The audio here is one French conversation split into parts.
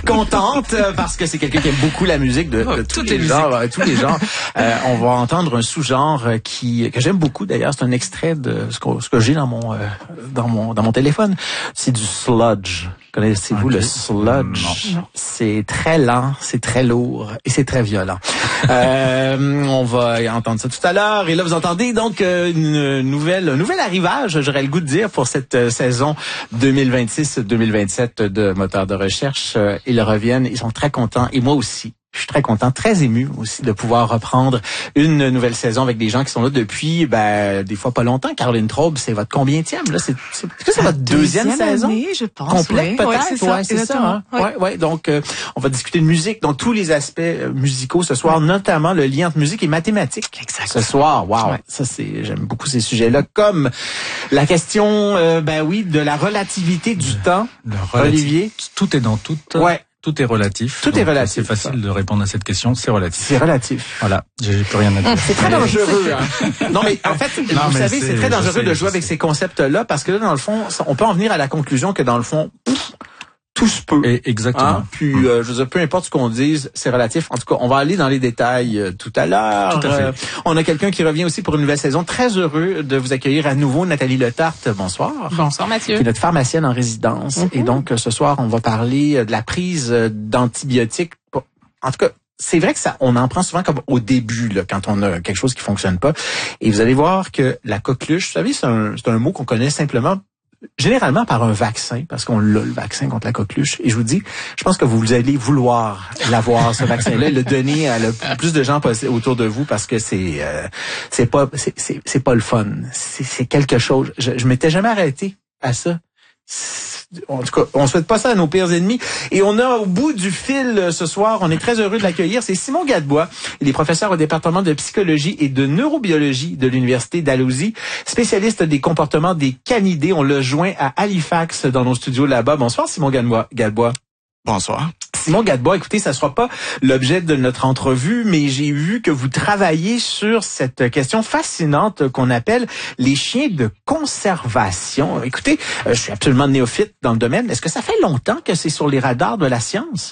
contente parce que c'est quelqu'un qui aime beaucoup la musique de tous les genres. Tous les genres. On va entendre un sous-genre que j'aime beaucoup d'ailleurs. C'est un extrait de ce que j'ai dans mon téléphone. C'est du sludge. Connaissez-vous le sludge? Non. C'est très lent, c'est très lourd et c'est très violent. On va entendre ça tout à l'heure. Et là, vous entendez donc un nouvel arrivage, j'aurais le goût de dire, pour cette saison 2026-2027 de Moteurs de recherche. Ils reviennent, ils sont très contents et moi aussi. Je suis très content, très ému aussi de pouvoir reprendre une nouvelle saison avec des gens qui sont là depuis, des fois pas longtemps. Caroline Traube, c'est votre combienième, là? Est-ce que c'est votre deuxième saison? Année, je pense. Complète, peut-être? Ouais, c'est ça. Hein? Ouais. Donc, on va discuter de musique, donc tous les aspects musicaux ce soir, notamment le lien entre musique et mathématiques. Exactement. Ce soir, wow. Ouais. Ça, j'aime beaucoup ces sujets-là. Comme la question, de la relativité du temps. Olivier? Tout est dans tout. Ouais. Tout est relatif. Tout est relatif. C'est facile de répondre à cette question. C'est relatif. C'est relatif. Voilà. J'ai plus rien à dire. C'est très dangereux. Hein? Non, mais en fait, vous savez, c'est très dangereux de jouer avec ces concepts-là parce que là, dans le fond, on peut en venir à la conclusion que dans le fond, tout se peut. Exactement. Hein? Puis, je veux dire, peu importe ce qu'on dise, c'est relatif. En tout cas, on va aller dans les détails tout à l'heure. Tout à fait. On a quelqu'un qui revient aussi pour une nouvelle saison. Très heureux de vous accueillir à nouveau, Nathalie Letarte. Bonsoir. Bonsoir, Mathieu. Qui est notre pharmacienne en résidence. Et donc, ce soir, on va parler de la prise d'antibiotiques. En tout cas, c'est vrai que on en prend souvent comme au début, là, quand on a quelque chose qui fonctionne pas. Et vous allez voir que la coqueluche, vous savez, c'est un mot qu'on connaît simplement généralement par un vaccin, parce qu'on l'a, le vaccin contre la coqueluche. Et je vous dis, je pense que vous allez vouloir l'avoir, ce vaccin-là, et le donner à le plus de gens possible autour de vous, parce que c'est pas le fun. C'est quelque chose. Je m'étais jamais arrêté à ça. En tout cas, on souhaite pas ça à nos pires ennemis. Et on a au bout du fil ce soir, on est très heureux de l'accueillir, c'est Simon Gadebois. Il est professeur au département de psychologie et de neurobiologie de l'Université Dalhousie, spécialiste des comportements des canidés. On l'a joint à Halifax dans nos studios là-bas. Bonsoir Simon Gadebois. Bonsoir. Simon Gadebois, écoutez, ça sera pas l'objet de notre entrevue, mais j'ai vu que vous travaillez sur cette question fascinante qu'on appelle les chiens de conservation. Écoutez, je suis absolument néophyte dans le domaine. Est-ce que ça fait longtemps que c'est sur les radars de la science?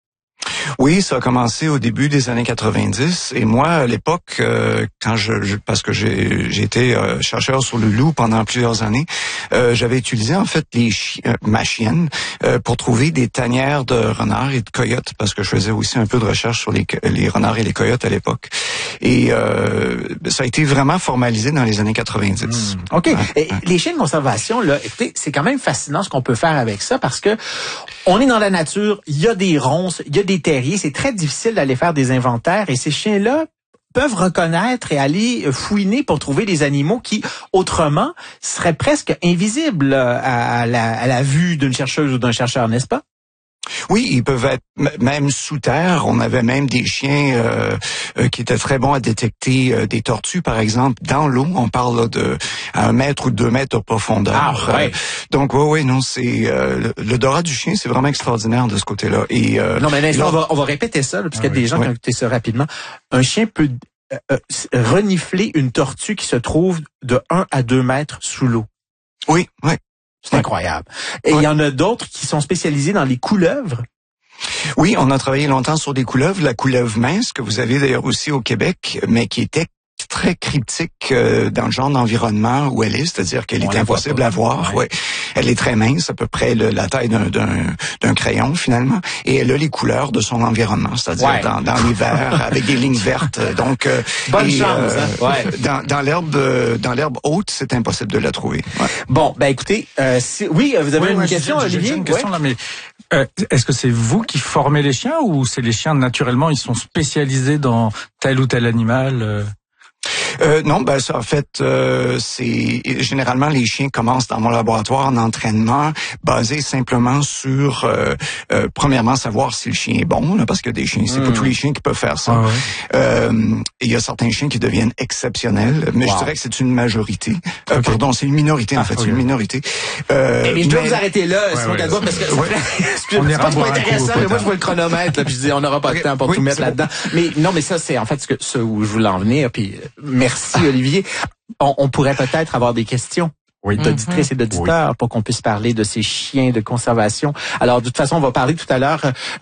Oui, ça a commencé au début des années 90 et moi à l'époque quand parce que j'ai été chercheur sur le loup pendant plusieurs années, j'avais utilisé en fait ma chienne pour trouver des tanières de renards et de coyotes parce que je faisais aussi un peu de recherche sur les renards et les coyotes à l'époque. Et ça a été vraiment formalisé dans les années 90. OK. Et les chiens de conservation là, écoutez, c'est quand même fascinant ce qu'on peut faire avec ça parce que on est dans la nature, il y a des ronces, il y a des terriers, c'est très difficile d'aller faire des inventaires et ces chiens-là peuvent reconnaître et aller fouiner pour trouver des animaux qui, autrement, seraient presque invisibles à la vue d'une chercheuse ou d'un chercheur, n'est-ce pas? Oui, ils peuvent être même sous terre. On avait même des chiens qui étaient très bons à détecter des tortues, par exemple, dans l'eau. On parle là, de à 1 mètre ou 2 mètres de profondeur. Ah, ouais. Donc non, c'est l'odorat du chien, c'est vraiment extraordinaire de ce côté-là. Et non, mais l'instant, on va répéter ça, là, parce qu'il y a des gens qui ont écouté ça rapidement. Un chien peut renifler une tortue qui se trouve de 1 à 2 mètres sous l'eau. Oui. C'est incroyable. Et il y en a d'autres qui sont spécialisés dans les couleuvres. Oui, on a travaillé longtemps sur des couleuvres. La couleuvre mince, que vous avez d'ailleurs aussi au Québec, mais qui était très cryptique dans le genre d'environnement où elle est, c'est-à-dire qu'elle est impossible à voir. Ouais. Elle est très mince, à peu près la taille d'un crayon finalement, et elle a les couleurs de son environnement, c'est-à-dire dans les verts avec des lignes vertes. Donc bonne chance. Dans l'herbe haute, c'est impossible de la trouver. Ouais. Bon, écoutez, oui, vous avez une question, Olivier? J'ai une question là, mais est-ce que c'est vous qui formez les chiens ou c'est les chiens naturellement, ils sont spécialisés dans tel ou tel animal? Non, ça en fait, c'est généralement les chiens commencent dans mon laboratoire en entraînement basé simplement sur premièrement savoir si le chien est bon, là, parce que des chiens, c'est pas tous les chiens qui peuvent faire ça. Il y a certains chiens qui deviennent exceptionnels, mais je dirais que c'est une majorité. Pardon, c'est une minorité en fait, c'est une minorité. Mais je dois vous arrêter là, Simon Gadebois, parce que c'est pas trop intéressant, mais moi je vois le chronomètre, là, puis je dis on n'aura pas de temps pour tout mettre là-dedans. Mais non, mais ça c'est en fait ce où je voulais en venir, puis merci Olivier. On pourrait peut-être avoir des questions d'auditrices et d'auditeurs pour qu'on puisse parler de ces chiens de conservation. Alors, de toute façon, on va parler tout à l'heure